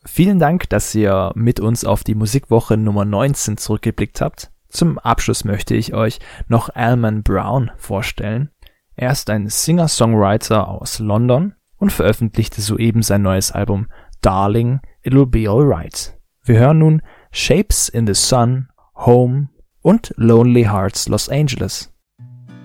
Vielen Dank, dass ihr mit uns auf die Musikwoche Nummer 19 zurückgeblickt habt. Zum Abschluss möchte ich euch noch Alman Brown vorstellen. Er ist ein Singer-Songwriter aus London und veröffentlichte soeben sein neues Album Darling, It'll Be Alright. Wir hören nun Shapes in the Sun, Home und Lonely Hearts Los Angeles.